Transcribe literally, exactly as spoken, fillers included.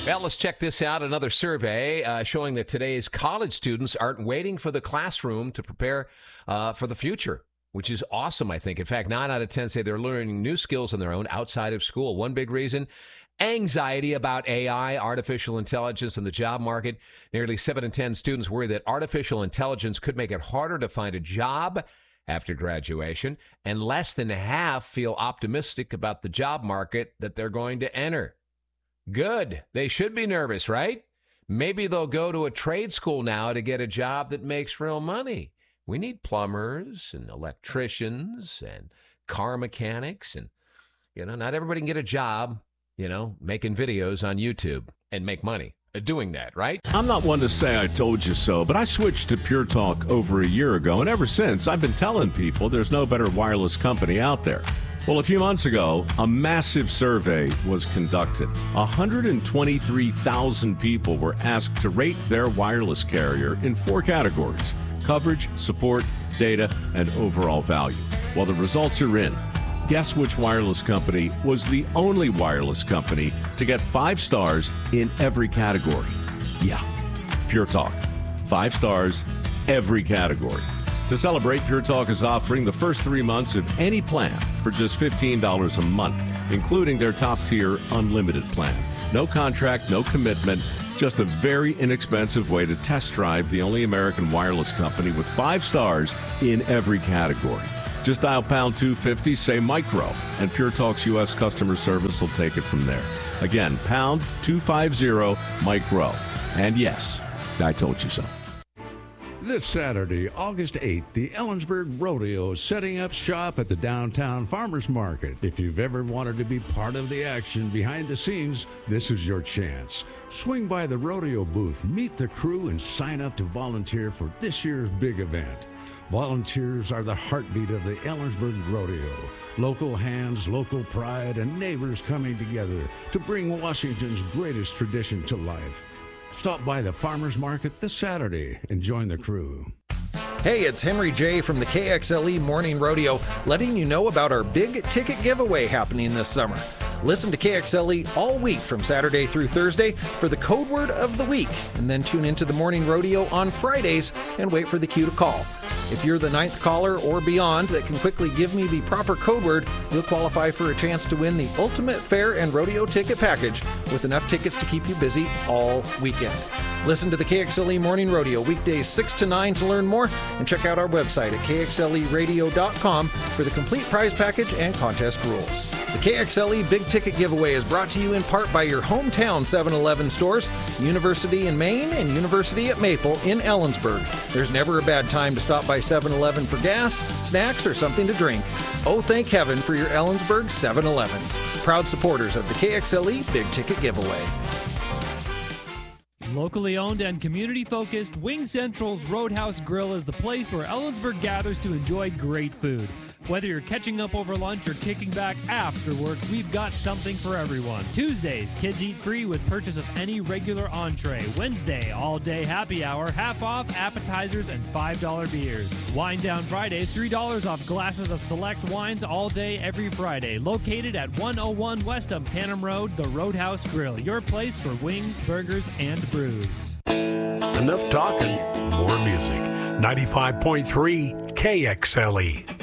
Well, let's check this out. Another survey uh, showing that today's college students aren't waiting for the classroom to prepare uh, for the future, which is awesome, I think. In fact, nine out of ten say they're learning new skills on their own outside of school. One big reason, anxiety about A I, artificial intelligence, and the job market. Nearly seven in ten students worry that artificial intelligence could make it harder to find a job after graduation, and less than half feel optimistic about the job market that they're going to enter. Good. They should be nervous, right? Maybe they'll go to a trade school now to get a job that makes real money. We need plumbers and electricians and car mechanics, and, you know, not everybody can get a job, you know, making videos on YouTube and make money doing that, right? I'm not one to say I told you so, but I switched to Pure Talk over a year ago, and ever since, I've been telling people there's no better wireless company out there. Well, a few months ago, a massive survey was conducted. one hundred twenty-three thousand people were asked to rate their wireless carrier in four categories: coverage, support, data, and overall value. Well, the results are in. Guess which wireless company was the only wireless company to get five stars in every category? Yeah, Pure Talk. Five stars, every category. To celebrate, Pure Talk is offering the first three months of any plan for just fifteen dollars a month, including their top-tier unlimited plan. No contract, no commitment, just a very inexpensive way to test drive the only American wireless company with five stars in every category. Just dial pound two fifty, say micro, and Pure Talk's U S customer service will take it from there. Again, pound two fifty, micro. And yes, I told you so. This Saturday, August eighth, the Ellensburg Rodeo is setting up shop at the downtown farmers market. If you've ever wanted to be part of the action behind the scenes, this is your chance. Swing by the rodeo booth, meet the crew, and sign up to volunteer for this year's big event. Volunteers are the heartbeat of the Ellensburg Rodeo. Local hands, local pride, and neighbors coming together to bring Washington's greatest tradition to life. Stop by the farmers market this Saturday and join the crew. Hey, it's Henry J. from the K X L E Morning Rodeo, letting you know about our big ticket giveaway happening this summer. Listen to K X L E all week from Saturday through Thursday for the code word of the week, and then tune into the Morning Rodeo on Fridays and wait for the cue to call. If you're the ninth caller or beyond that can quickly give me the proper code word, you'll qualify for a chance to win the ultimate fair and rodeo ticket package with enough tickets to keep you busy all weekend. Listen to the K X L E Morning Rodeo weekdays six to nine to learn more, and check out our website at k x l e radio dot com for the complete prize package and contest rules. The K X L E Big Ticket Giveaway is brought to you in part by your hometown seven eleven stores, University in Maine and University at Maple in Ellensburg. There's never a bad time to stop by seven eleven for gas, snacks, or something to drink. Oh, thank heaven for your Ellensburg seven elevens. Proud supporters of the K X L E Big Ticket Giveaway. Locally owned and community-focused, Wing Central's Roadhouse Grill is the place where Ellensburg gathers to enjoy great food. Whether you're catching up over lunch or kicking back after work, we've got something for everyone. Tuesdays, kids eat free with purchase of any regular entree. Wednesday, all-day happy hour, half off appetizers and five dollar beers. Wine Down Fridays, three dollars off glasses of select wines all day every Friday. Located at one oh one West Panem Road, the Roadhouse Grill, your place for wings, burgers, and brews. Enough talking, more music. ninety-five point three K X L E.